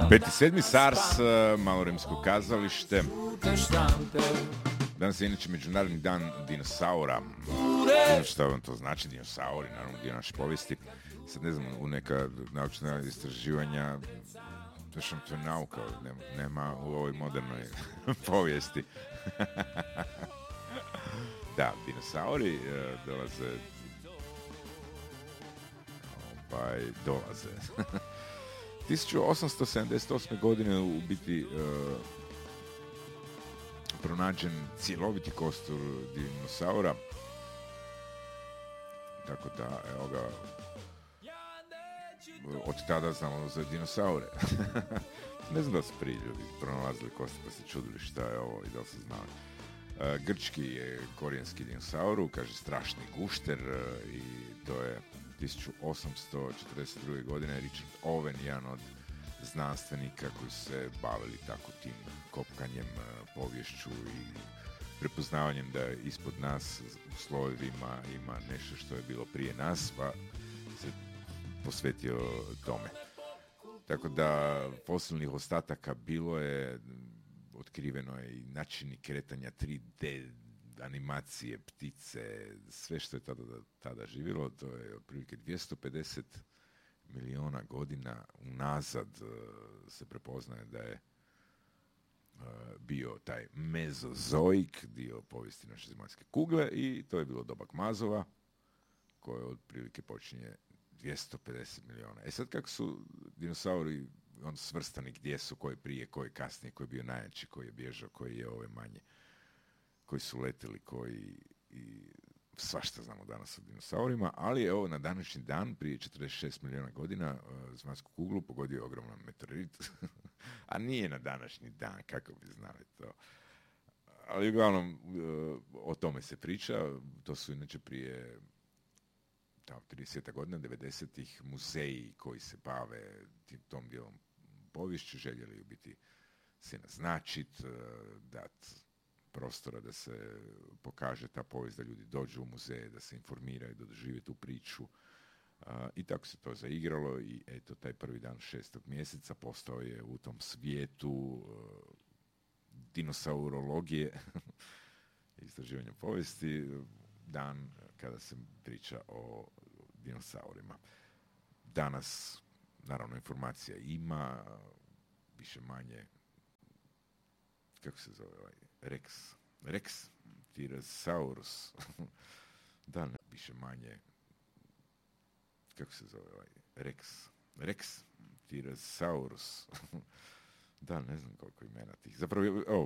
5. 7. SARS, malo rimsko kazalište. Danas je inače Međunarodni dan dinosaura. Šta vam to znači, dinosauri, naravno dio naše povijesti. Sad ne znam, u neka naučna istraživanja, to je nauka, nema u ovoj modernoj povijesti. Da, dinosauri dolaze. 1878. godine u biti pronađen cjeloviti kostur dinosaura. Tako da, evo ga, od tada znamo za dinosaure. Ne znam da su prije ljudi pronalazili kostur pa se čudili šta je ovo i da li su znali. Grčki je korijenski dinosaur, kaže strašni gušter, i to je 1842. godine Richard Owen, jedan od znanstvenika koji su se bavili tako tim kopkanjem, poviješću i prepoznavanjem da ispod nas u slojevima ima nešto što je bilo prije nas, pa se posvetio tome. Tako da fosilnih ostataka bilo je, otkriveno je i načini kretanja 3D animacije, ptice, sve što je tada živjelo. To je otprilike 250 milijuna godina unazad se prepoznaje da je bio taj mezozoik, dio povijesti naše zemaljske kugle, i to je bilo doba Kmazova, koje otprilike počinje 250 milijuna. Sad kako su dinosauri svrstani, gdje su, koji prije, koji kasnije, koji je bio najjači, koji je bježao, koji je ove manje, koji su letili, koji i svašta znamo danas o dinosaurima, ali evo na današnji dan, prije 46 milijuna godina, zemaljsku kuglu pogodio ogroman meteorit, a nije na današnji dan, kako bi znali to. Ali uglavnom, o tome se priča, to su inače prije 30 godina, 90-ih, muzeji koji se bave tom dijelom poviješću željeli biti se naznačiti, dati prostora da se pokaže ta povijest, da ljudi dođu u muzeje, da se informiraju, da dožive tu priču. I tako se to zaigralo i eto, taj prvi dan 6. mjeseca postao je u tom svijetu dinosaurologije, istraživanja povijesti, dan kada se priča o dinosaurima. Danas, naravno, informacija ima, više manje, kako se zove ovaj, Rex Tyrannosaurus. Da, više manje, kako se zove ovaj, Rex Tyrannosaurus. Da, ne znam koliko imena tih. Zapravo,